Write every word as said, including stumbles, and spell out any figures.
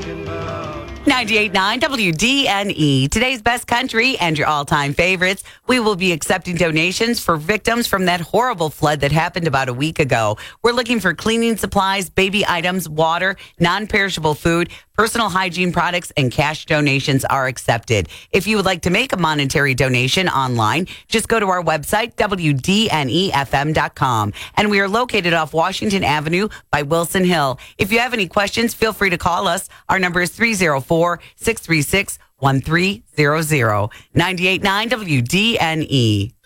ninety-eight point nine W D N E, today's best country and your all-time favorites. We will be accepting donations for victims from that horrible flood that happened about a week ago. We're looking for cleaning supplies, baby items, water, non-perishable food, personal hygiene products, and cash donations are accepted. If you would like to make a monetary donation online, just go to our website, W D N E F M dot com. And we are located off Washington Avenue by Wilson Hill. If you have any questions, feel free to call us. Our number is three oh four, six three six, one three zero zero. ninety-eight point nine W D N E.